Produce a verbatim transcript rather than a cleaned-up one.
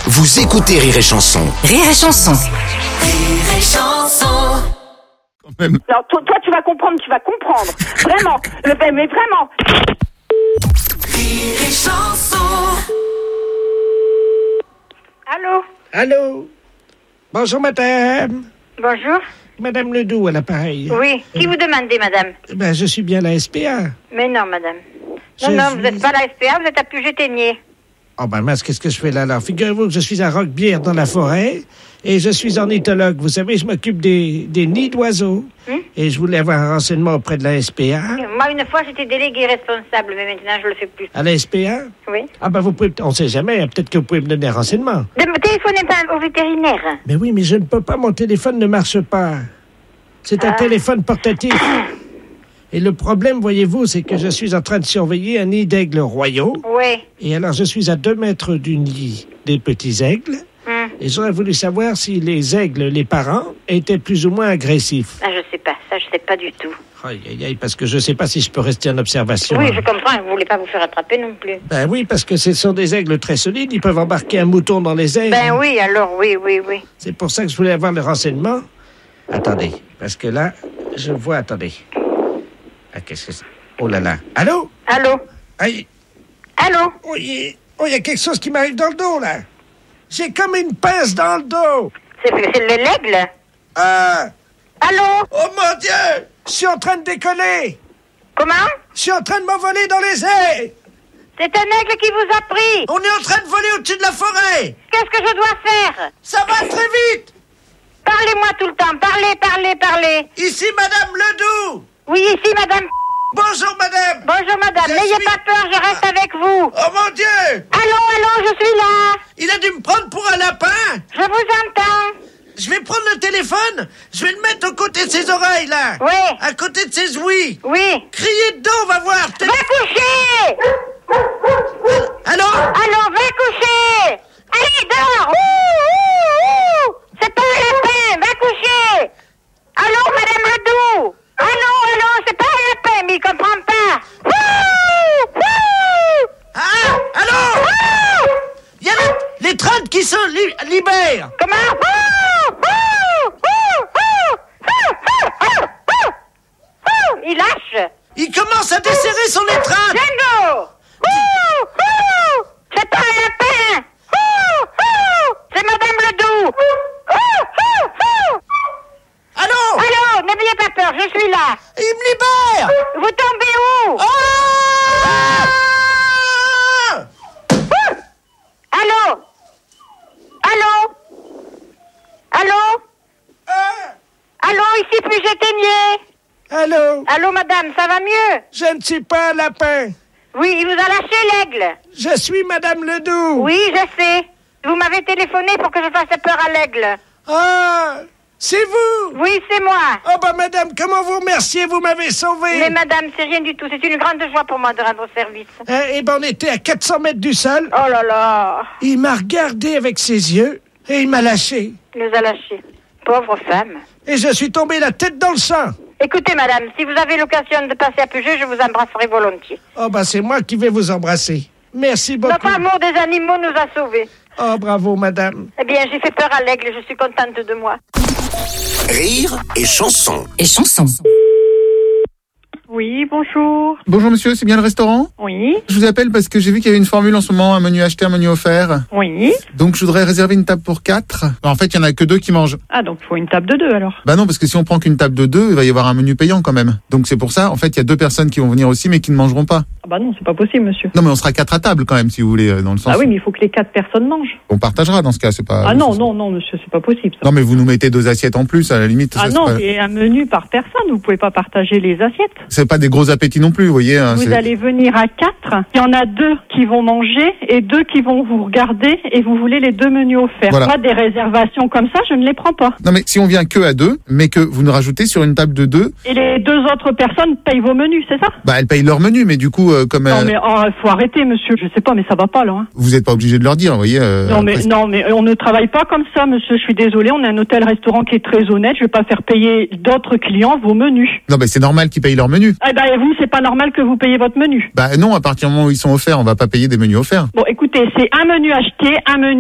Vous écoutez Rire et Chanson. Rire et Chanson. Rire et Chanson. Non, toi, toi, tu vas comprendre, tu vas comprendre. Vraiment. Le, mais vraiment. Rire et Chanson. Allô? Allô? Bonjour, madame. Bonjour. Madame Ledoux, à l'appareil. Oui. Qui vous demandez, madame? Ben, je suis bien la S P A. Mais non, madame. Je Non, non, suis- vous n'êtes pas la S P A, vous êtes à Puget-Ténier. Oh, ben, mince, qu'est-ce que je fais là, alors? Figurez-vous que je suis à Roquebière, dans la forêt, et je suis ornithologue. Vous savez, je m'occupe des, des nids d'oiseaux. Hum? Et je voulais avoir un renseignement auprès de la S P A. Moi, une fois, j'étais déléguée responsable, mais maintenant, je le fais plus. À la S P A? Oui. Ah, ben, vous pouvez, on sait jamais, peut-être que vous pouvez me donner un renseignement. Ne me téléphonez pas au vétérinaire. Mais oui, mais je ne peux pas, mon téléphone ne marche pas. C'est un Ah. téléphone portatif. Et le problème, voyez-vous, c'est que je suis en train de surveiller un nid d'aigles royaux. Oui. Et alors, je suis à deux mètres du nid des petits aigles. Hum. Et j'aurais voulu savoir si les aigles, les parents, étaient plus ou moins agressifs. Ah, je sais pas. Ça, je sais pas du tout. Aïe, aïe, aïe, parce que je ne sais pas si je peux rester en observation. Oui, je comprends. Vous voulez pas vous faire attraper non plus. Ben oui, parce que ce sont des aigles très solides. Ils peuvent embarquer un mouton dans les ailes. Ben oui, alors, oui, oui, oui. C'est pour ça que je voulais avoir le renseignement. Attendez, parce que là, je vois... Attendez. Ah, qu'est-ce que c'est? Oh là là. Allô? Allô? Aïe. Allô? Oh, il y a- oh, il y a quelque chose qui m'arrive dans le dos, là. J'ai comme une pince dans le dos. C'est c'est le- l'aigle? Ah! Allô? Oh mon Dieu! Je suis en train de décoller! Comment? Je suis en train de m'envoler dans les airs! C'est un aigle qui vous a pris. On est en train de voler au-dessus de la forêt! Qu'est-ce que je dois faire? Ça va très vite! Parlez-moi tout le temps. Parlez, parlez, parlez. Ici, Madame Ledoux! Oui, ici, madame. Bonjour, Madame! Bonjour, madame. Je N'ayez suis- pas peur, je reste avec vous. Oh mon Dieu! Allô, allô, je suis là. Il a dû me prendre pour un lapin! Je vous entends. Je vais prendre le téléphone, je vais le mettre aux côtés de ses oreilles, là! Oui, À côté de ses ouïes! oui. Criez dedans, on va voir! Va coucher. Allô? Allô, va coucher. Allez, dors. Ouh, ouh, ouh. C'est pas un lapin, va coucher. Allô, madame Ledoux. Allô, allô, c'est pas un lapin, mais il comprend pas. Ouh, ouh. Ah! Allô? Ouh. Il y a les, les trentes qui se li- libèrent! Comment? Ouh, ouh, ouh, ouh, ouh, ouh, ouh, ouh. Il lâche. Il commence à desserrer son étreinte! Django! Ouh, ouh. C'est pas un lapin! Ouh, ouh. C'est madame Ledoux! Ouh, ouh, ouh. Allô? Allô, n'ayez pas peur, je suis là! Il me libère! Vous tombez où? Ah! Ouh. Allô? Allô? Allô? Ah! Allô, ici Puget-Ténier! Allô? Allô, madame, ça va mieux? Je ne suis pas un lapin! Oui, il vous a lâché l'aigle! Je suis Madame Ledoux! Oui, je sais. Vous m'avez téléphoné pour que je fasse peur à l'aigle. Ah! C'est vous! Oui, c'est moi. Oh bah Madame, comment vous remercier? Vous m'avez sauvé! Mais madame, c'est rien du tout. C'est une grande joie pour moi de rendre service. Hein, eh ben on était à quatre cents mètres du sol. Oh là là. Il m'a regardé avec ses yeux et il m'a lâché. Il nous a lâchés. Pauvre femme. Et je suis tombé la tête dans le sang. Écoutez, madame, si vous avez l'occasion de passer à Puget, je vous embrasserai volontiers. Oh bah c'est moi qui vais vous embrasser. Merci beaucoup. Notre amour des animaux nous a sauvés. Oh bravo Madame. Eh bien, j'ai fait peur à l'aigle et je suis contente de moi. Rire et Chanson. Et Chanson. Oui, bonjour. Bonjour monsieur, c'est bien le restaurant? Oui, Je vous appelle parce que j'ai vu qu'il y avait une formule en ce moment, un menu acheté, un menu offert. oui. Donc je voudrais réserver une table pour quatre. En fait, il y en a que deux qui mangent. Ah, donc il faut une table de deux alors. Bah non, parce que si on prend qu'une table de deux, il va y avoir un menu payant quand même. Donc c'est pour ça, en fait, il y a deux personnes qui vont venir aussi, mais qui ne mangeront pas. Ah bah non, c'est pas possible, monsieur. Non, mais on sera quatre à table quand même, si vous voulez, euh, dans le sens. Ah oui, mais il faut que les quatre personnes mangent. On partagera dans ce cas, c'est pas. Ah non, non, non, monsieur, c'est pas possible. Ça. Non, mais vous nous mettez deux assiettes en plus, à la limite. Ah ça, non, c'est pas... c'est un menu par personne. Vous pouvez pas partager les assiettes. c'est pas des gros appétits non plus, vous voyez. hein, Vous c'est- allez venir à quatre. Il y en a deux qui vont manger et deux qui vont vous regarder et vous voulez les deux menus offerts. Voilà. Moi, des réservations comme ça, je ne les prends pas. Non, mais si on vient que à deux, mais que vous nous rajoutez sur une table de deux, Et les deux autres personnes payent vos menus, c'est ça? bah elles payent leur menu, mais du coup, euh, comme Non euh, mais oh, faut arrêter, monsieur. Je sais pas, mais ça va pas là. Hein. vous n'êtes pas obligé de leur dire, vous voyez. euh, Non mais après, non mais on ne travaille pas comme ça, monsieur. Je suis désolée. On est un hôtel-restaurant qui est très honnête. Je vais pas faire payer d'autres clients vos menus. Non, mais c'est normal qu'ils payent leur menu. Eh ben et vous, c'est pas normal que vous payez votre menu. Bah non, à partir du moment où ils sont offerts, on va pas payer des menus offerts. Bon, écoutez, c'est un menu acheté, un menu